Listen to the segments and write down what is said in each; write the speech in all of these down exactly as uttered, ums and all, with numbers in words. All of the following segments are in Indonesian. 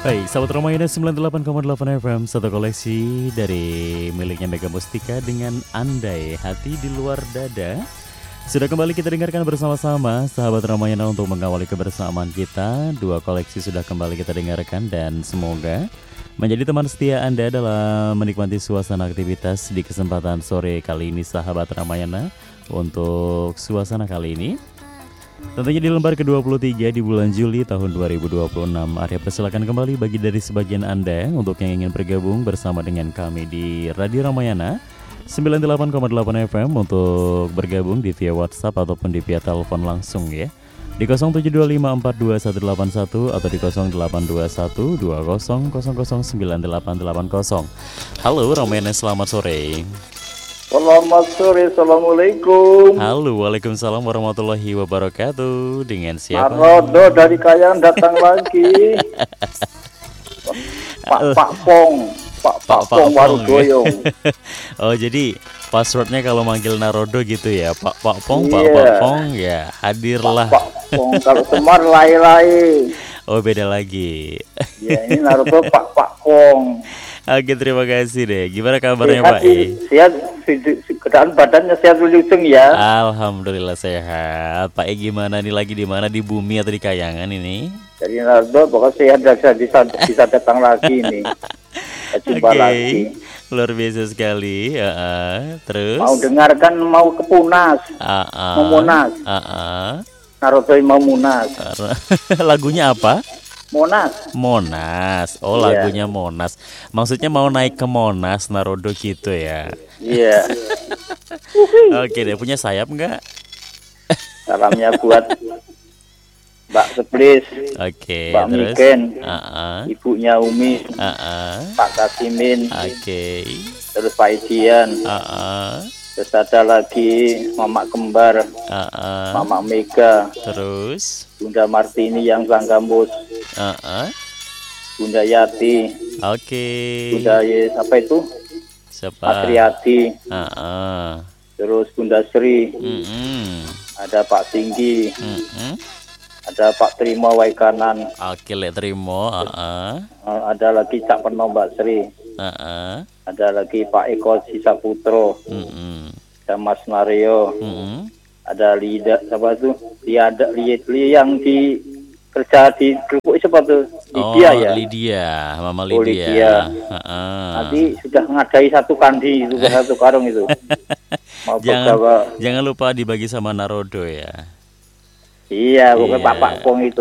Baik, sahabat Ramayana sembilan puluh delapan koma delapan F M, satu koleksi dari miliknya Mega Mustika dengan Andai Hati di Luar Dada. Sudah kembali kita dengarkan bersama-sama sahabat Ramayana untuk mengawali kebersamaan kita. Dua koleksi sudah kembali kita dengarkan dan semoga menjadi teman setia Anda dalam menikmati suasana aktivitas di kesempatan sore kali ini sahabat Ramayana. Untuk suasana kali ini tentunya di lembar ke dua puluh tiga di bulan Juli tahun dua ribu dua puluh enam. Arya persilakan kembali bagi dari sebagian Anda untuk yang ingin bergabung bersama dengan kami di Radio Ramayana sembilan puluh delapan koma delapan F M untuk bergabung di via WhatsApp ataupun di via telepon langsung ya. Di nol tujuh dua lima empat dua satu delapan satu atau di nol delapan dua satu dua nol nol nol sembilan delapan delapan nol. Halo Ramayana, selamat sore. Selamat sore, assalamualaikum. Halo, waalaikumsalam warahmatullahi wabarakatuh. Dengan siapa? Narodo dari Kayangan datang lagi. Pak Pak Pong, Pak Pak Pong Warudoyo. Oh, jadi passwordnya kalau manggil Narodo gitu ya, Pak Pak Pong, Pak Iya. Pak Pong ya, hadirlah. Pak Pong, kalau Semar lai-lai. Oh, beda lagi. Ya, ini Narodo Pak Pak Pong. Oke, terima kasih deh. Gimana kabarnya Sehat, Pak E? sehat, keadaan badannya sehat lulusung ya. Alhamdulillah sehat. Pak E gimana nih, lagi di mana, di bumi atau di Kayangan ini? Jadi Narodo pokoknya sehat bisa, bisa, bisa datang lagi nih. Kita jumpa Oke, lagi. luar biasa sekali. Ya, terus? Mau dengarkan mau ke Punas, Ah, ah. mau Monas. Ah, ah. Narodo mau Munas. Lagunya apa? Monas. Monas. Oh, Iya. lagunya Monas. Maksudnya mau naik ke Monas, Narodo gitu ya. Iya. Oke deh, punya sayap nggak? Salamnya buat Mbak Seplis, Oke, Mbak terus? Miken, Ah, ah. ibunya Umi, Ah, ah. Pak Kasimin, Oke. terus Pak Idian, Ah, ah. terus ada lagi Mama Kembar, Ah, ah. Mama Mega, Terus? Bunda Martini yang Sanggambus, Ah, ah. Bunda Yati, Oke. Bunda Yes, apa itu? Siapa? Patriati, Ah, ah. terus Bunda Sri, Mm-mm. ada Pak Singgi, Mm-mm. ada Pak Trimo Waikanan, Oke, let terima. Ah, ah. eh, ada lagi Cak Peno Mbak Sri, Ah, ah. ada lagi Pak Eko Sisaputro, Mm-mm. ada Mas Mario, Mm-mm. ada Lida, apa tuh? Liada, Liat, Li yang di kerja di kerupuk siapa tuh? Lydia Oh, ya. Lydia, Mama Oh, Lydia. Lydia. Ah, ah. Nanti sudah ngadai satu kandi itu satu karung itu. Mau Jangan beberapa. jangan lupa dibagi sama Narodo ya. Iya, pokoknya Iya. Pak Pong itu.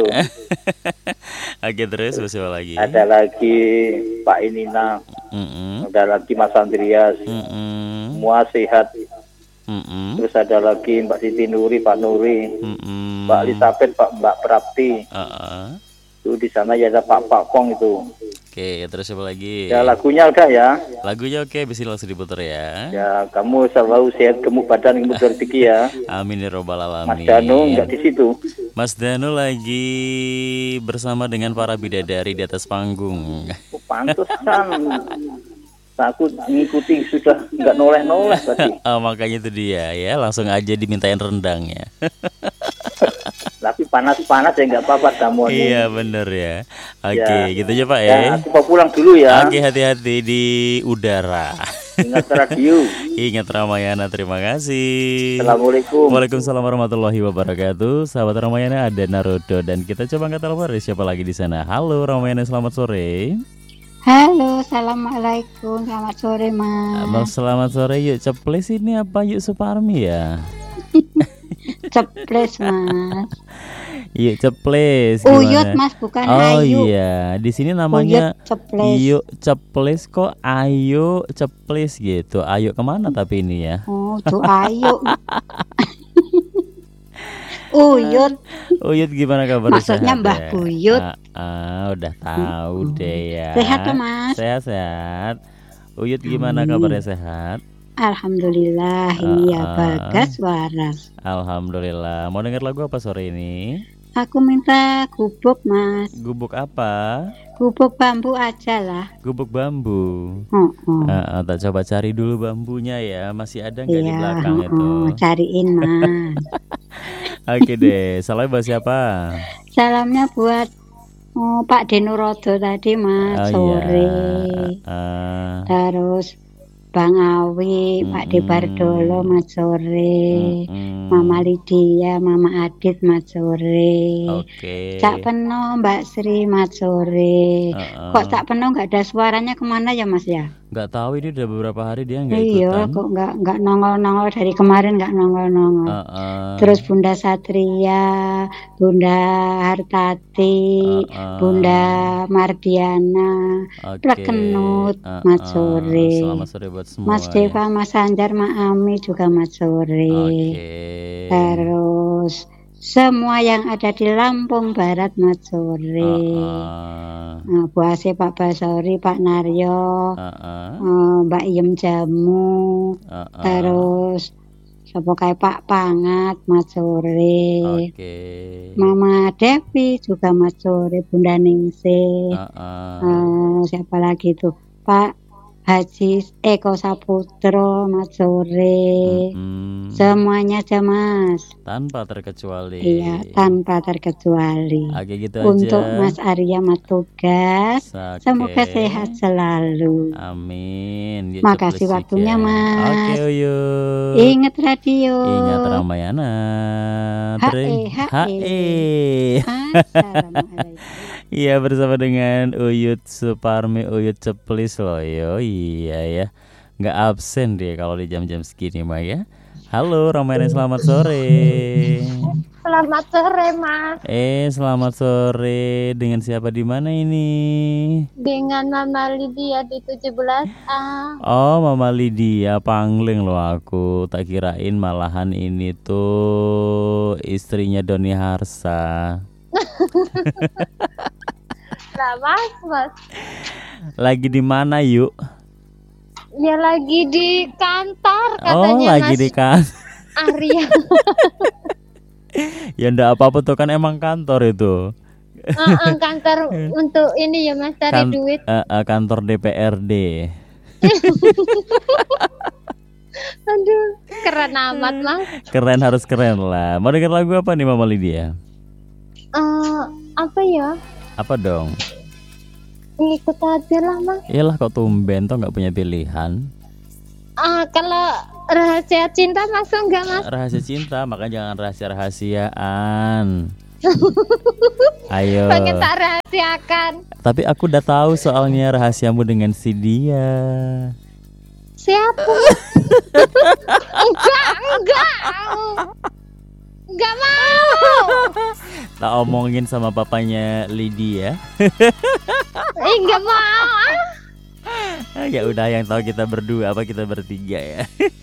Oke, terus siapa lagi? Ada lagi Pak Inina, Mm-mm. ada lagi Mas Andreas, Mm-mm. semua sehat. Mm-mm. Terus ada lagi Mbak Siti Nuri, Pak Nuri, Mm-mm. Mbak Elizabeth, Pak Mbak Prapti. Ah, ah. Itu di sana ya ada Pak Pak Pong itu. Oke, terus siapa lagi? Ya lagunya udah ya. Lagunya oke, bisa langsung diputar ya. Ya kamu selalu sehat, gemuk badan, gemuk rezeki ya. Amin ya robbal Mas alamin. Danu nggak di situ. Mas Danu lagi bersama dengan para bidadari di atas panggung. Oh, pantesan. Aku ngikuti sudah nggak noleh-noleh tadi. Oh, makanya itu dia ya, langsung aja dimintain rendangnya. Tapi panas-panas ya nggak apa-apa kamu. Iya bener ya. Oke, Ya. gitu aja Pak Ya, ya. aku mau pulang dulu ya. Oke, hati-hati di udara. Ingat radio. Ingat Ramayana, terima kasih. Assalamualaikum. Waalaikumsalam warahmatullahi wabarakatuh. Sahabat Ramayana, ada Narodo dan kita coba angkat telepon. Ada siapa lagi di sana? Halo Ramayana, selamat sore. Halo, assalamualaikum, selamat sore Abang, mas. selamat sore. Yuk ceples ini apa Yuk Suparmi ya? Ceples mas. Yuk ceples. Uyut gimana? mas, bukan Oh Ayu. iya, di sini namanya Uyut ceples. Yuk ceples kok Ayo ceples gitu. Ayo kemana tapi ini ya? Oh, tuh Ayu. Uyut, Uyut gimana kabarnya? maksudnya sehat Mbah ya? Buyut. Ah, ah, udah tahu deh ya. Sehat tuh mas. Sehat sehat. Uyut gimana Amin. kabarnya, sehat? Alhamdulillah, iya Ah, ah. bagas waras. Alhamdulillah. Mau denger lagu apa sore ini? Aku minta gubuk mas, Gubuk apa? gubuk bambu aja lah. Gubuk bambu. Oh, oh. Ah, ah, tak coba cari dulu bambunya ya. Masih ada nggak di Iya, belakang oh, itu? oh, cariin mas. Oke deh. Salam buat siapa? Salamnya buat Oh, Pak Denurodo tadi Mas Oh sore. iya. Uh, Terus Bang Awi, mm-mm. Pak Depardolo Mas sore. Mm-mm. Mama Lydia, Mama Adit Mas sore. Oke. Cak Peno, Mbak Sri Mas sore. Uh-uh. Kok Cak Peno nggak ada suaranya kemana ya Mas ya? Nggak tahu ini udah beberapa hari dia nggak Iya, ikutan. kok nggak nggak nongol-nongol dari kemarin nggak nongol-nongol. Uh-uh. Terus Bunda Satria, Bunda Hartati, Uh-uh. Bunda Mardiana, Oke. Rekenut, Uh-uh. Mas sore. Selamat sore buat semua. Mas Deva, ya. Mas Anjar, Mak Ami juga Mas sore. Oke. Terus semua yang ada di Lampung Barat Mas sore. Uh-uh. Nah, Bu Ase, Pak Basori, Pak Naryo, Uh-uh. eh, Mbak Iem Jamu, Uh-uh. terus siapa kayak Pak Pangat Mas sore. Oke. Mama Devi juga Mas sore, Bunda Ningsih. Uh-uh. Eh, siapa lagi tuh? Pak Haji Eko Saputro Mas sore. Mm-mm. Semuanya aja Mas. Tanpa terkecuali. Iya, tanpa terkecuali. Oke, gitu Untuk aja. Mas Arya Matugas, Oke. semoga sehat selalu. Amin. Yuk, Makasih cuplisik waktunya, ya. Mas. Oke, Uyut. Ingat radio. Ingat Ramayana. H E, H E. H E. Assalamualaikum. Iya, bersama dengan Uyut Suparmi, Uyut Ceplis loh yo. Iya ya, nggak absen dia kalau di jam-jam segini mah ya. Halo Ramayana, selamat sore. Selamat sore Mas. Eh, selamat sore. Dengan siapa di mana ini? Dengan Mama Lydia di tujuh belas A. Oh, Mama Lydia, pangling loh aku. Tak kirain malahan ini tuh istrinya Doni Harsa. Nah Mas, Mas. Lagi di mana yuk? Ya lagi di kantor Oh, katanya lagi Mas di kan. Arya. Ya ndak apa-apa tuh kan emang kantor itu. Uh-uh, kantor untuk ini ya Mas, cari Kan- duit. eh, eh, kantor D P R D. Aduh, keren amat Mas. Keren, harus keren lah. Mau denger lagu apa nih Mama Lydia? Eh, apa ya? Apa dong? Ngikut aja lah Mas. Iyalah, kok tumben toh nggak punya pilihan. Ah, kalau rahasia cinta masuk enggak Mas? Rahasia cinta, makanya jangan rahasia-rahasiaan. Ayo. Pengen tak rahasiakan. Tapi aku udah tahu soalnya rahasiamu dengan si dia. Siapa? Enggak, enggak. Enggak mau. Tak omongin sama papanya Lydia. Eh, enggak mau. Ah, ya udah, yang tahu kita berdua apa kita bertiga ya.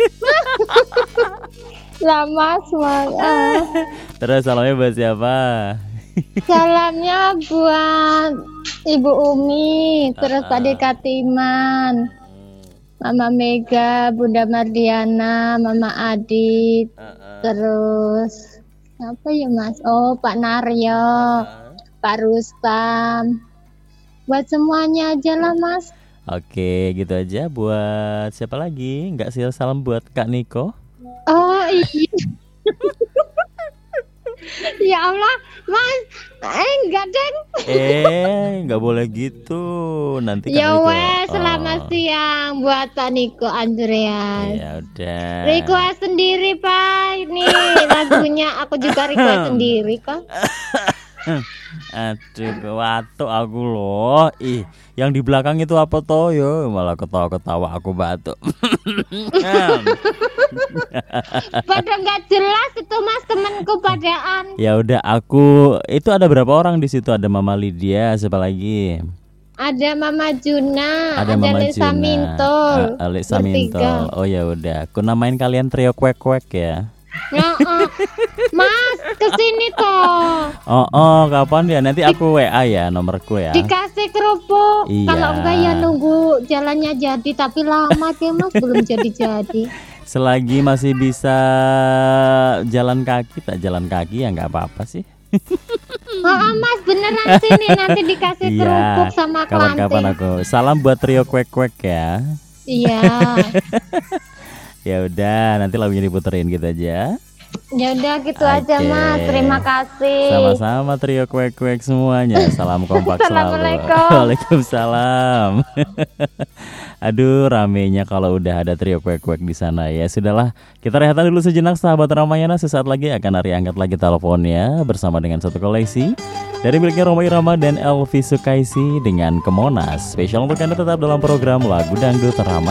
Lah Mas, Mas. Ah. Terus salamnya buat siapa? Salamnya buat Ibu Umi, terus Pak Dekatiman, Mama Mega, Bunda Mardiana, Mama Adit, terus apa ya Mas? Oh, Pak Naryo, Pak Rustam. Buat semuanya aja lah Mas. Oke, gitu aja. Buat siapa lagi? Nggak sih, salam buat Kak Niko. Oh iya. Ya Allah, Mas. Eh, enggak deng. Eh, nggak boleh gitu. Nanti Kak Ya Niko. wes, selamat Oh, siang buat Pak Niko Andreas. ya udah. Request sendiri Pak, ini lagunya aku juga request sendiri kok. Aduh, watuk aku loh. Ih, yang di belakang itu apa toh yo? Malah ketawa-ketawa aku batuk. Pada nggak jelas itu Mas, temanku padaan. Ya udah, aku itu ada berapa orang di situ? Ada Mama Lydia, siapa lagi? Ada Mama Juna, Ada ada, Mama Lisa Juna. Mintol. Ah, Lisa bertiga. Mintol. Oh ya udah, aku namain kalian trio kuek-kuek ya. Ya, uh, Mas, kesini toh. Oh, oh, kapan ya? Nanti aku W A ya nomorku ya. Dikasih kerupuk. Iya. Kalau enggak ya nunggu jalannya jadi, tapi lama deh Mas, belum jadi-jadi. Selagi masih bisa jalan kaki, tak jalan kaki ya nggak apa-apa sih. Oh, Mas beneran sini nanti dikasih Iya, kerupuk sama kapan-kapan kelanting. aku. Salam buat trio kuek-kuek ya. Iya. Ya udah, nanti lagunya diputerin gitu aja. Ya udah gitu Oke. aja Mas. Terima kasih. Sama-sama trio kuek-kuek semuanya. Salam kompak selalu. Assalamualaikum. Waalaikumsalam. Aduh, ramenya kalau udah ada trio kuek-kuek di sana ya. Sudahlah, kita rehatkan dulu sejenak sahabat Ramayana. Sesaat lagi akan Ari angkat lagi teleponnya bersama dengan satu koleksi dari miliknya Roma Irama dan Elvi Sukaisi dengan Kemonas. Spesial untuk Anda tetap dalam program Lagu Dangdut Ramayana.